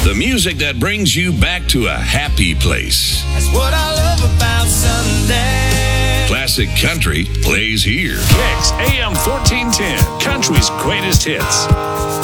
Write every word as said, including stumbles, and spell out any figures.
The music that brings you back to a happy place. That's what I love about Sunday. Classic country plays here. Kicks A M fourteen ten, country's greatest hits.